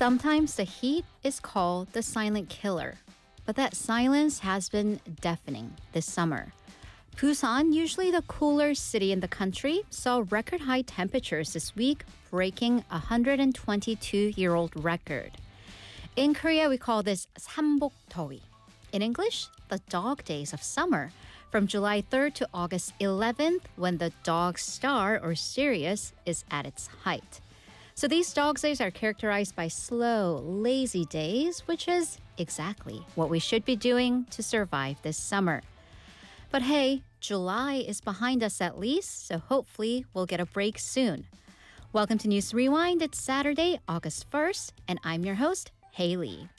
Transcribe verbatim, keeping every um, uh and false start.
Sometimes the heat is called the silent killer, but that silence has been deafening this summer. Busan, usually the cooler city in the country, saw record high temperatures this week, breaking a one hundred twenty-two-year-old record. In Korea, we call this 삼복더위. In English, the dog days of summer, from July third to August eleventh, when the dog star, or Sirius, is at its height. So these dog days are characterized by slow, lazy days, which is exactly what we should be doing to survive this summer. But hey, July is behind us at least, so hopefully we'll get a break soon. Welcome to News Rewind. It's Saturday, August first, and I'm your host, Haley.